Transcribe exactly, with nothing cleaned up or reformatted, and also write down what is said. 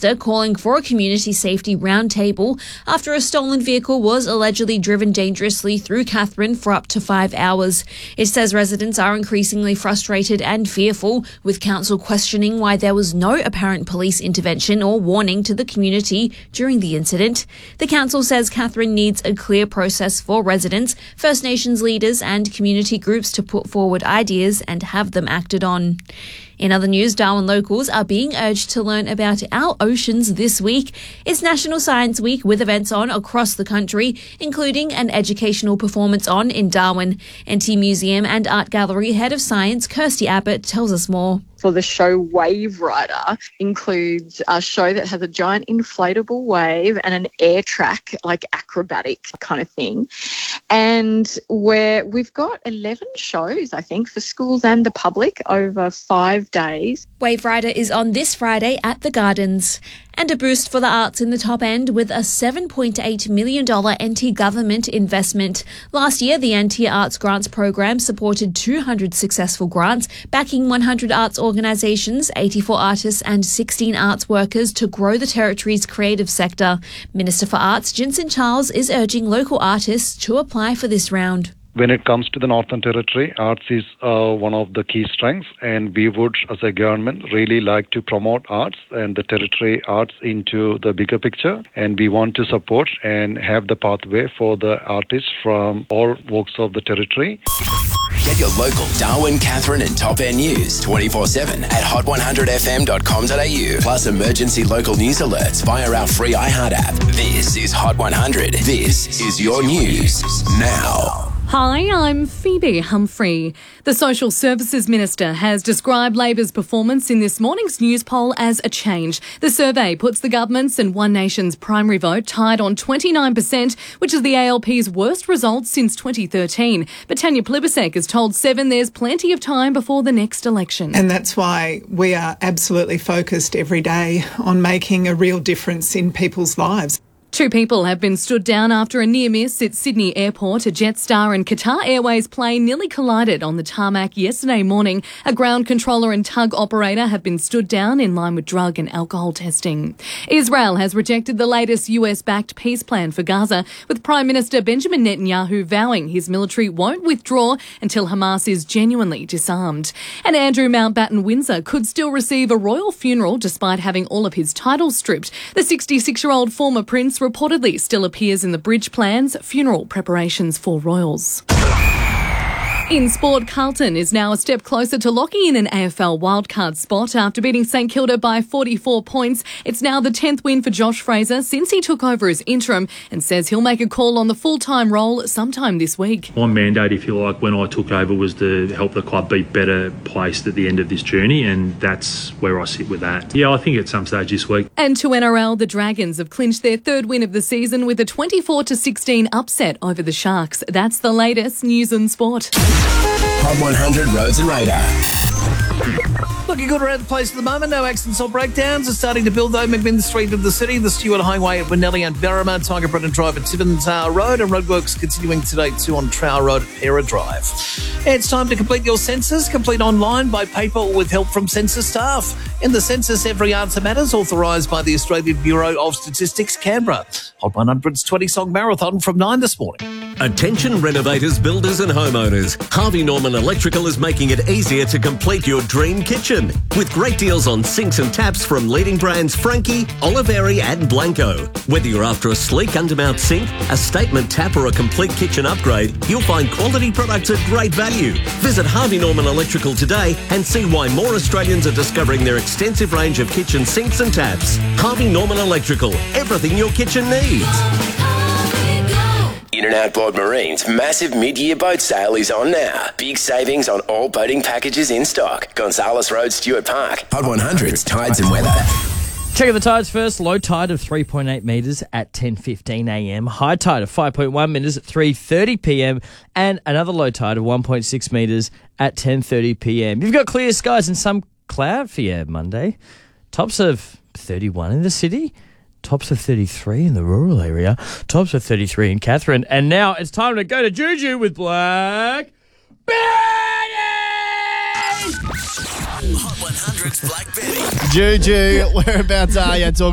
Minister calling for a community safety roundtable after a stolen vehicle was allegedly driven dangerously through Katherine for up to five hours. It says residents are increasingly frustrated and fearful, with council questioning why there was no apparent police intervention or warning to the community during the incident. The council says Katherine needs a clear process for residents, First Nations leaders and community groups to put forward ideas and have them acted on. In other news, Darwin locals are being urged to learn about our oceans this week. It's National Science Week with events on across the country, including an educational performance on in Darwin. N T Museum and Art Gallery Head of Science, Kirsty Abbott, tells us more. For the show Wave Rider includes a show that has a giant inflatable wave and an air track, like acrobatic kind of thing. And where we've got eleven shows, I think, for schools and the public over five days. Wave Rider is on this Friday at the Gardens. And a boost for the arts in the top end with a seven point eight million dollars N T government investment. Last year, the N T Arts Grants Program supported two hundred successful grants, backing one hundred arts organisations, eighty-four artists and sixteen arts workers to grow the territory's creative sector. Minister for Arts, Jinson Charles, is urging local artists to apply for this round. When it comes to the Northern Territory, arts is uh, one of the key strengths, and we would, as a government, really like to promote arts and the territory arts into the bigger picture. And we want to support and have the pathway for the artists from all walks of the territory. Get your local Darwin, Katherine and Top End news twenty-four seven at hot one hundred f m dot com dot a u. Plus emergency local news alerts via our free iHeart app. This is Hot one hundred. This is your news now. Hi, I'm Phoebe Humphrey. The Social Services Minister has described Labor's performance in this morning's news poll as a change. The survey puts the government's and One Nation's primary vote tied on twenty-nine percent, which is the A L P's worst result since twenty thirteen. But Tanya Plibersek has told Seven there's plenty of time before the next election. And that's why we are absolutely focused every day on making a real difference in people's lives. Two people have been stood down after a near miss at Sydney Airport. A Jetstar and Qatar Airways plane nearly collided on the tarmac yesterday morning. A ground controller and tug operator have been stood down in line with drug and alcohol testing. Israel has rejected the latest U S-backed peace plan for Gaza, with Prime Minister Benjamin Netanyahu vowing his military won't withdraw until Hamas is genuinely disarmed. And Andrew Mountbatten Windsor could still receive a royal funeral despite having all of his titles stripped. The sixty-six-year-old former prince reportedly still appears in the bridge plans, funeral preparations for royals. In sport, Carlton is now a step closer to locking in an A F L wildcard spot after beating St Kilda by forty-four points. It's now the tenth win for Josh Fraser since he took over as interim and says he'll make a call on the full-time role sometime this week. My mandate, if you like, when I took over was to help the club be better placed at the end of this journey, and that's where I sit with that. Yeah, I think at some stage this week. And to N R L, the Dragons have clinched their third win of the season with a twenty-four to sixteen upset over the Sharks. That's the latest news and sport. Hot one hundred Roads and Radar. Looking good around the place at the moment. No accidents or breakdowns. It's starting to build, though. McMinn Street of the city, the Stewart Highway at Winnelly and Berrima, Tiger Brennan Drive at Tibbins uh, Road, and roadworks continuing today too on Trower Road at Pera Drive. It's time to complete your census. Complete online, by paper, or with help from census staff. In the census, every answer matters, authorised by the Australian Bureau of Statistics, Canberra. Hot one hundred's twenty-song marathon from nine this morning. Attention renovators, builders and homeowners. Harvey Norman Electrical is making it easier to complete your dream kitchen. With great deals on sinks and taps from leading brands Frankie, Oliveri and Blanco. Whether you're after a sleek undermount sink, a statement tap or a complete kitchen upgrade, you'll find quality products at great value. Visit Harvey Norman Electrical today and see why more Australians are discovering their extensive range of kitchen sinks and taps. Harvey Norman Electrical, everything your kitchen needs. In and Outboard Marine's massive mid-year boat sale is on now. Big savings on all boating packages in stock. Gonzales Road, Stewart Park. Hot one hundred's Tides and Weather. Check out the tides first. Low tide of three point eight metres at ten fifteen a m. High tide of five point one metres at three thirty p m. And another low tide of one point six metres at ten thirty p m. You've got clear skies and some cloud for you Monday. Tops of thirty-one in the city. Tops of thirty-three in the rural area. Tops of thirty-three in Katherine. And now it's time to go to Juju with Black Betty! Hot one hundred's Black Betty. Juju, whereabouts are you? Talk